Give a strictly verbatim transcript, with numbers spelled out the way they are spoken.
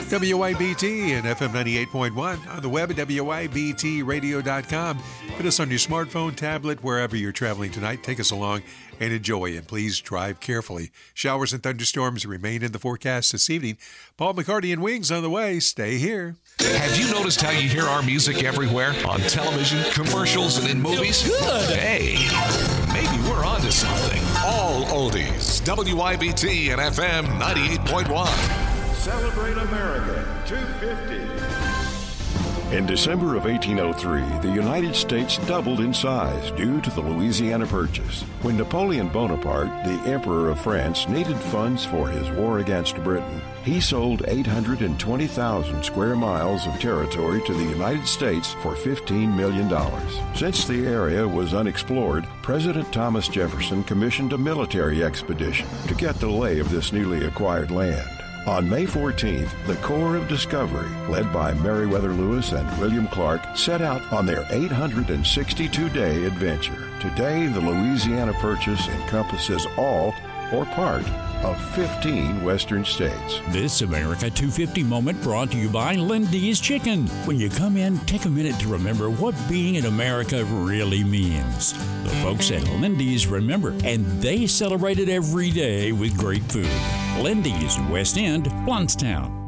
W I B T and F M ninety-eight point one on the web at W I B T radio dot com. Put us on your smartphone, tablet, wherever you're traveling tonight. Take us along and enjoy, and please drive carefully. Showers and thunderstorms remain in the forecast this evening. Paul McCartney and Wings on the way. Stay here. Have you noticed how you hear our music everywhere? On television, commercials, and in movies? Good. Hey, maybe we're onto something. All oldies. W I B T and F M ninety-eight point one. Celebrate America two fifty. In December of eighteen oh three, the United States doubled in size due to the Louisiana Purchase. When Napoleon Bonaparte, the Emperor of France, needed funds for his war against Britain, he sold eight hundred twenty thousand square miles of territory to the United States for fifteen million dollars. Since the area was unexplored, President Thomas Jefferson commissioned a military expedition to get the lay of this newly acquired land. On May fourteenth, the Corps of Discovery, led by Meriwether Lewis and William Clark, set out on their eight hundred sixty-two day adventure. Today, the Louisiana Purchase encompasses all or part of fifteen western states. This America two fifty moment brought to you by Lindy's Chicken. When you come in, take a minute to remember what being in America really means. The folks at Lindy's remember, and they celebrate it every day with great food. Lindy's, West End, Blountstown.